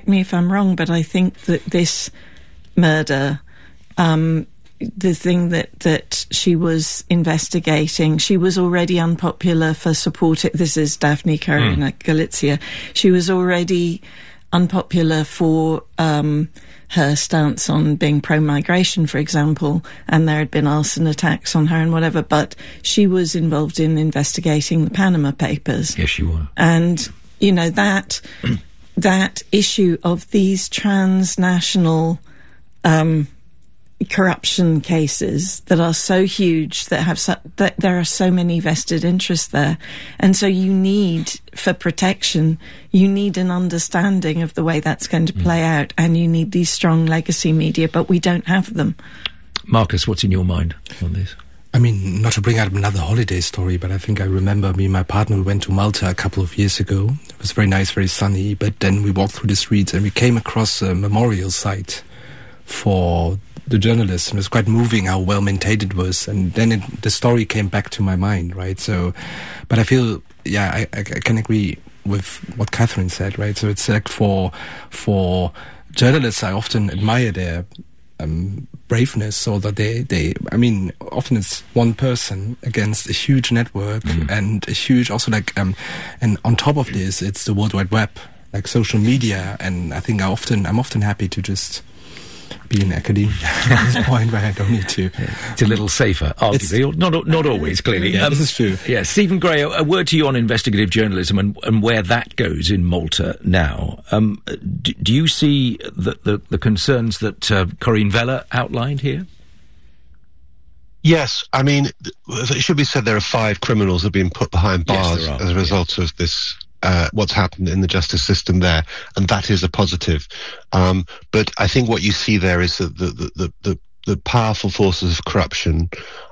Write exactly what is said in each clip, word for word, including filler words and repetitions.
correct me if I'm wrong, but I think that this murder, um, the thing that, that she was investigating, she was already unpopular for supporting, this is Daphne Caruana mm. Galizia, she was already unpopular for um, her stance on being pro-migration, for example, and there had been arson attacks on her and whatever, but she was involved in investigating the Panama Papers. Yes, you were. And, you know, that that issue of these transnational um corruption cases that are so huge, that have so, that there are so many vested interests there, and so you need, for protection, you need an understanding of the way that's going to play mm. out, and you need these strong legacy media, but we don't have them. Marcus, what's in your mind on this? I mean, not to bring out another holiday story, but I think I remember me and my partner, we went to Malta a couple of years ago. It was very nice, very sunny, but then we walked through the streets and we came across a memorial site for the journalists, and it was quite moving how well maintained it was, and then it, the story came back to my mind, right? So, but I feel, yeah, I, I, I can agree with what Catherine said, right? So it's like for for journalists, I often admire their um, braveness, so that they, they, I mean, often it's one person against a huge network mm. and a huge, also like, um, and on top of this, it's the World Wide Web, like social media, and I think I often, I'm often happy to just be in academia at this point where I don't need to. It's a little safer, arguably. It's, not not always, clearly. Yeah, um, this is true. Yeah, Stephen Gray, a, a word to you on investigative journalism and, and where that goes in Malta now. Um, do, do you see the, the, the concerns that uh, Corinne Vella outlined here? Yes, I mean, it should be said there are five criminals that have been put behind bars yes, as a result yeah. of this Uh, what's happened in the justice system there, and that is a positive. Um, but I think what you see there is that the, the, the, the, the powerful forces of corruption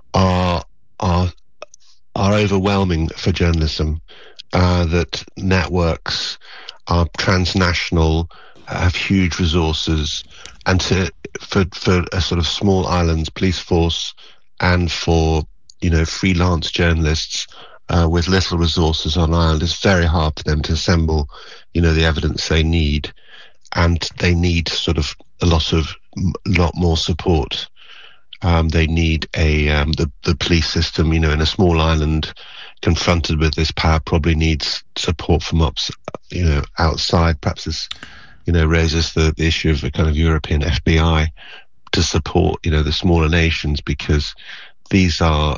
are are are overwhelming for journalism. Uh, that networks are transnational, have huge resources, and to for for a sort of small islands police force and for you know freelance journalists. Uh, with little resources on Ireland, it's very hard for them to assemble, you know, the evidence they need, and they need sort of a lot of, a lot more support. Um, they need a um, the the police system, you know, in a small island confronted with this power, probably needs support from ups, you know, outside. Perhaps this, you know, raises the, the issue of a kind of European F B I to support, you know, the smaller nations, because these are.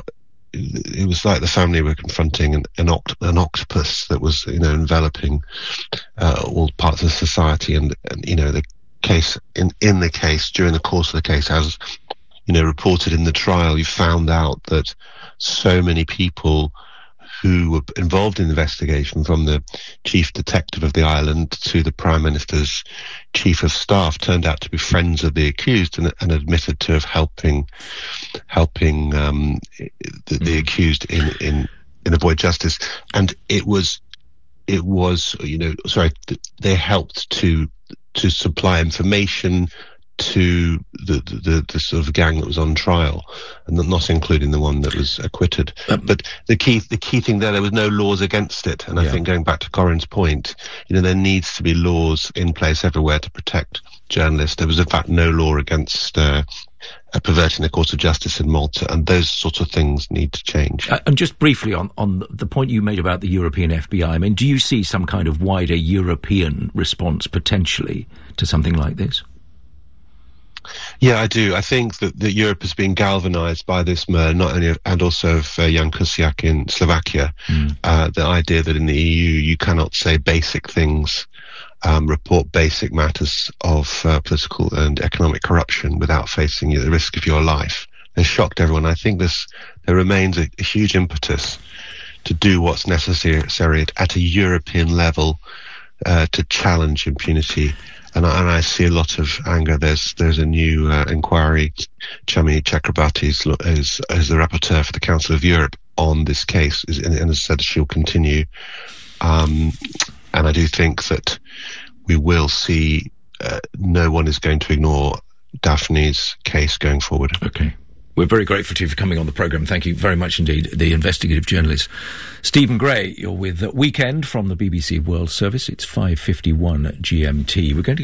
It was like the family were confronting an, an, oct- an octopus that was, you know, enveloping uh, all parts of society. And, and you know, the case in, in the case during the course of the case, as you know, reported in the trial, you found out that so many people who were involved in the investigation, from the chief detective of the island to the Prime Minister's chief of staff, turned out to be friends of the accused and, and admitted to have helping helping um, the, the accused in, in in avoid justice. And it was it was you know sorry they helped to to supply information to the, the the sort of gang that was on trial, and not including the one that was acquitted. Um, but the key the key thing there, there was no laws against it. And I yeah. think, going back to Corinne's point, you know, there needs to be laws in place everywhere to protect journalists. There was, in fact, no law against uh, uh, perverting the course of justice in Malta, and those sorts of things need to change. Uh, and just briefly on, on the point you made about the European F B I, I mean, do you see some kind of wider European response potentially to something like this? Yeah, I do. I think that, that Europe has been galvanised by this murder, not only of, and also of uh, Jan Kuciak in Slovakia. Mm. Uh, the idea that in the E U you cannot say basic things, um, report basic matters of uh, political and economic corruption without facing the risk of your life has shocked everyone. I think this there remains a, a huge impetus to do what's necessary at, at a European level uh, to challenge impunity. And I, and I see a lot of anger. There's there's a new uh, inquiry. Chami Chakrabarti is, is, is the rapporteur for the Council of Europe on this case, is, and, and has said she'll continue. Um, and I do think that we will see uh, no one is going to ignore Daphne's case going forward. Okay. We're very grateful to you for coming on the programme. Thank you very much indeed. The investigative journalist Stephen Gray, you're with Weekend from the B B C World Service. It's five fifty-one G M T. We're going to